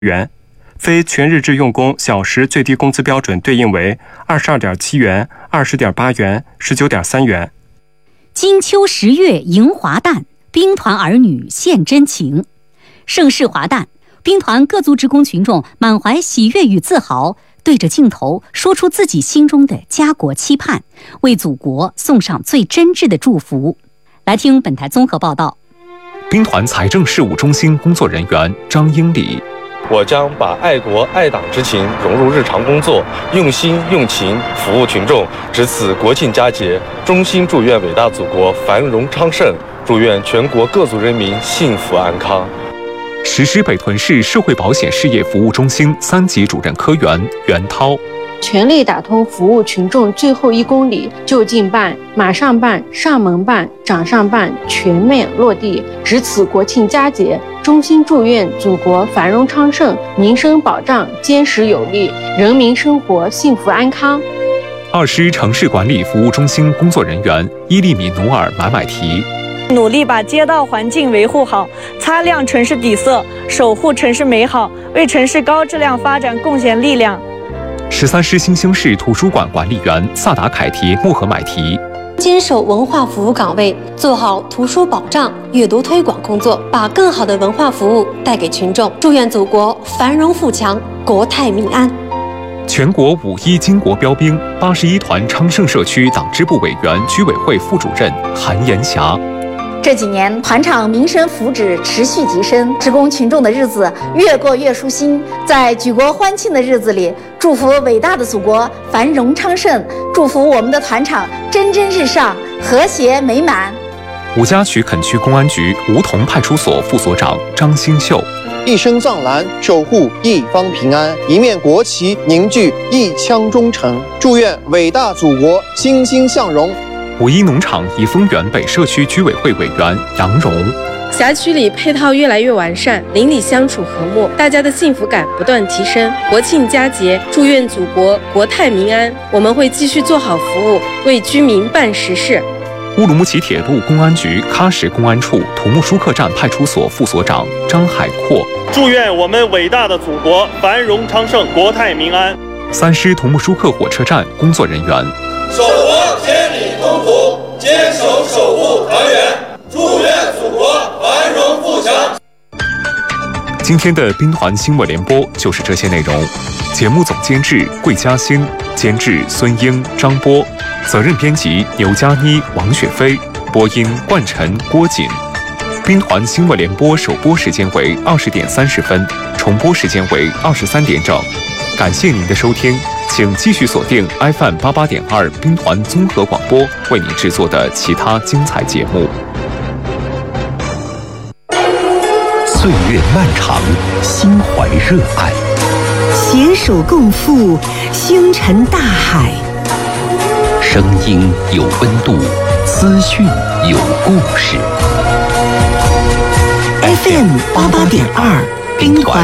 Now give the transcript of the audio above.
元，非全日制用工小时最低工资标准对应为22.7元、20.8元、19.3元。 金秋10月迎华诞，兵团儿女献真情。盛世华诞，兵团各族职工群众满怀喜悦与自豪，对着镜头说出自己心中的家国期盼，为祖国送上最真挚的祝福。来听本台综合报道。 兵团财政事务中心工作人员张英礼： 我将把爱国爱党之情融入日常工作，用心用情服务群众。值此国庆佳节，衷心祝愿伟大祖国繁荣昌盛，祝愿全国各族人民幸福安康。 实施北屯市社会保险事业服务中心3级主任科员袁涛： 全力打通服务群众最后1公里，就近办、马上办、上门办、掌上办全面落地。值此国庆佳节，衷心祝愿祖国繁荣昌盛，民生保障坚实有力，人民生活幸福安康。 2师城市管理服务中心工作人员伊利米努尔买提： 努力把街道环境维护好，擦亮城市底色，守护城市美好，为城市高质量发展贡献力量。 13师新兴市图书馆管理员萨达凯提穆合买提： 坚守文化服务岗位，做好图书保障、阅读推广工作，把更好的文化服务带给群众。祝愿祖国繁荣富强，国泰民安。 全国5·1巾帼标兵81团昌盛社区党支部委员居委会副主任韩延霞： 这几年团场民生福祉持续提升，职工群众的日子越过越舒心。在举国欢庆的日子里，祝福伟大的祖国繁荣昌盛，祝福我们的团场蒸蒸日上，和谐美满。 吴家渠垦区公安局梧桐派出所副所长张新秀： 一声藏蓝，守护一方平安；一面国旗，凝聚一腔忠诚。祝愿伟大祖国欣欣向荣。 5·1农场怡丰园北社区居委会委员杨荣： 辖区里配套越来越完善，邻里相处和睦，大家的幸福感不断提升。国庆佳节，祝愿祖国国泰民安，我们会继续做好服务，为居民办实事。 乌鲁木齐铁路公安局喀什公安处土木书客站派出所副所长张海阔： 祝愿我们伟大的祖国繁荣昌盛，国泰民安。 3师土木书客火车站工作人员： 守国千里东途，坚守守护团圆，祝愿祖国繁荣富强。 今天的兵团新闻联播就是这些内容。节目总监制桂嘉欣，监制孙英、张波，责任编辑牛佳妮、王雪飞，播音冠晨、郭锦。兵团新闻联播首播时间为20点30分，重播时间为23点整。感谢您的收听，请继续锁定 FM 88.2兵团综合广播为您制作的其他精彩节目。 岁月漫长，心怀热爱， 携手共赴星辰大海。 声音有温度，资讯有故事。 FM 88.2兵团